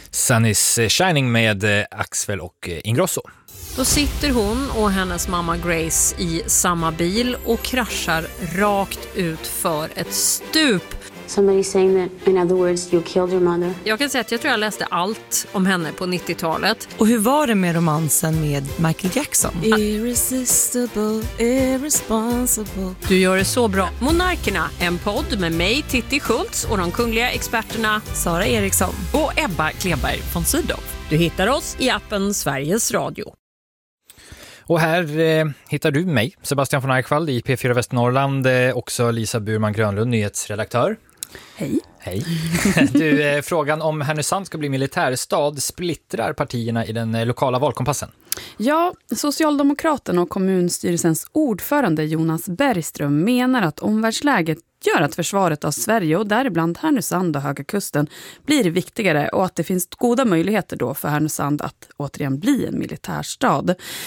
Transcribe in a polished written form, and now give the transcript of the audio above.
Sun is Shining med Axwell och Ingrosso. Då sitter hon och hennes mamma Grace i samma bil och kraschar rakt ut för ett stup. Somebody saying that, in other words, you killed your mother. Jag kan säga att jag tror jag läste allt om henne på 90-talet. Och hur var det med romansen med Michael Jackson? Irresistible, irresponsible. Du gör det så bra. Monarkerna, en podd med mig, Titti Schultz, och de kungliga experterna Sara Eriksson och Ebba Kleberg von Sydow. Du hittar oss i appen Sveriges Radio. Och här hittar du mig, Sebastian von Eichwald i P4 Västernorrland, också Lisa Burman Grönlund, nyhetsredaktör. Hej. Hej. Du, frågan om Härnösand ska bli militärstad splittrar partierna i den lokala valkompassen. Ja, Socialdemokraterna och kommunstyrelsens ordförande Jonas Bergström menar att omvärldsläget gör att försvaret av Sverige och däribland Härnösand och Höga Kusten blir viktigare och att det finns goda möjligheter då för Härnösand att återigen bli en militärstad.